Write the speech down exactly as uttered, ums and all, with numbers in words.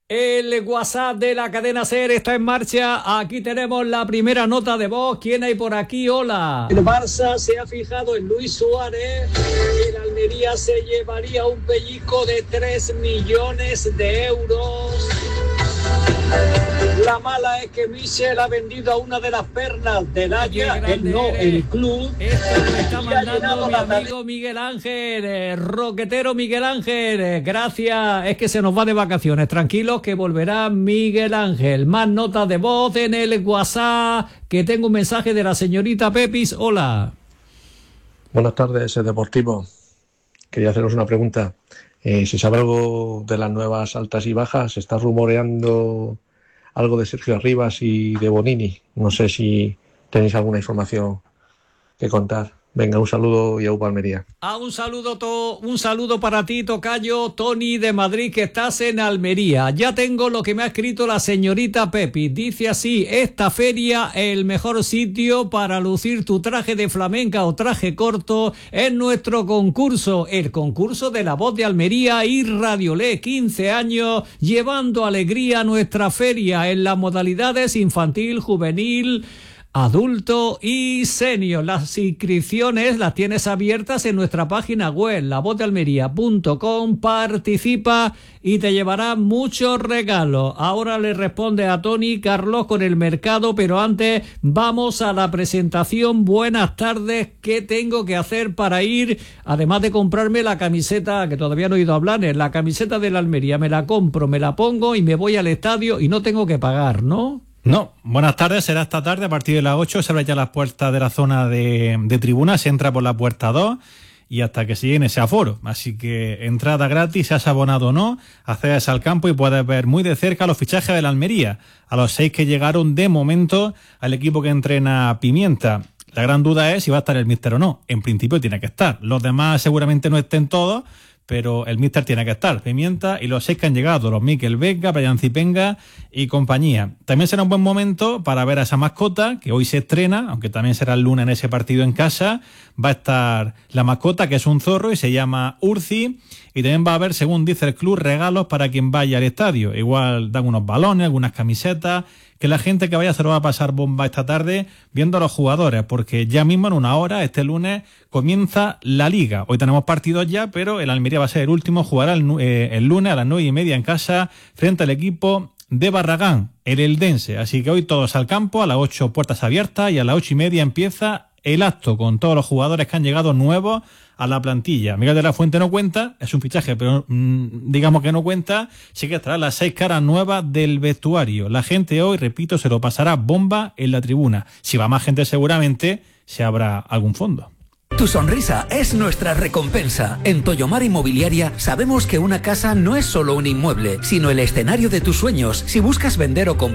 El WhatsApp de la cadena SER está en marcha. Aquí tenemos la primera nota de voz. ¿Quién hay por aquí? Hola. El Barça se ha fijado en Luis Suárez. El Almería se llevaría un pellizco de tres millones de euros. La mala es que Michel ha vendido a una de las perlas del Haya, el no, el club. Esto lo está mandando mi amigo Miguel Ángel, eh, roquetero Miguel Ángel. Eh, gracias, es que se nos va de vacaciones. Tranquilos que volverá Miguel Ángel. Más notas de voz en el WhatsApp, que tengo un mensaje de la señorita Pepis. Hola. Buenas tardes, Deportivo. Quería haceros una pregunta. Eh, si sabe algo de las nuevas altas y bajas, se está rumoreando algo de Sergio Arribas y de Bonini. No sé si tenéis alguna información que contar. Venga, un saludo y a Almería. Ah, un saludo, to, un saludo para ti, tocayo Tony de Madrid, que estás en Almería. Ya tengo lo que me ha escrito la señorita Pepi. Dice así: esta feria, el mejor sitio para lucir tu traje de flamenca o traje corto es nuestro concurso, el concurso de La Voz de Almería y Radiolé, quince años, llevando alegría a nuestra feria en las modalidades infantil, juvenil, adulto y senior. Las inscripciones las tienes abiertas en nuestra página web, la voz de almería punto com. Participa y te llevará muchos regalos. Ahora le responde a Tony Carlos con el mercado, pero antes vamos a la presentación. Buenas tardes. ¿Qué tengo que hacer para ir? Además de comprarme la camiseta, que todavía no he ido a hablar, la camiseta de la Almería, me la compro, me la pongo y me voy al estadio y no tengo que pagar, ¿no? No, buenas tardes, será esta tarde a partir de las ocho, se abren ya las puertas de la zona de, de tribuna, se entra por la puerta dos y hasta que se llene ese aforo, así que entrada gratis, seas abonado o no, accedes al campo y puedes ver muy de cerca los fichajes de la Almería, a los seis que llegaron de momento al equipo que entrena Pimienta. La gran duda es si va a estar el míster o no, en principio tiene que estar, los demás seguramente no estén todos, pero el míster tiene que estar, Pimienta, y los seis que han llegado, los Miquel Vega, Brian Zipenga y compañía. También será un buen momento para ver a esa mascota, que hoy se estrena, aunque también será el lunes en ese partido en casa. Va a estar la mascota, que es un zorro y se llama Urzi, y también va a haber, según dice el club, regalos para quien vaya al estadio. Igual dan unos balones, algunas camisetas, que la gente que vaya se lo va a pasar bomba esta tarde viendo a los jugadores, porque ya mismo en una hora, este lunes, comienza la Liga. Hoy tenemos partidos ya, pero el Almería va a ser el último, jugará el, eh, el lunes a las nueve y media en casa frente al equipo de Barragán, el Eldense. Así que hoy todos al campo, a las ocho puertas abiertas, y a las ocho y media empieza el acto con todos los jugadores que han llegado nuevos a la plantilla. Miguel de la Fuente no cuenta, es un fichaje, pero mmm, digamos que no cuenta. Sí que estarán las seis caras nuevas del vestuario. La gente hoy, repito, se lo pasará bomba en la tribuna. Si va más gente, seguramente se habrá algún fondo. Tu sonrisa es nuestra recompensa. En Toyomar Inmobiliaria sabemos que una casa no es solo un inmueble, sino el escenario de tus sueños. Si buscas vender o comprar